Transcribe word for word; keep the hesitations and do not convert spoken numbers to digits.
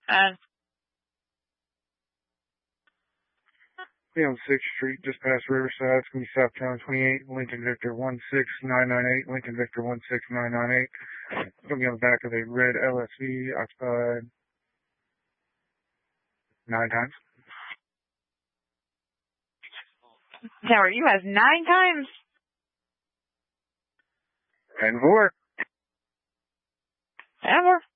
And Be on sixth Street, just past Riverside. It's going to be South Town twenty-eight, Lincoln Victor one six nine nine eight, Lincoln Victor one six nine nine eight. It's going to be on the back of a red L S V, occupied nine times. Tower, you have nine times. And four. And four.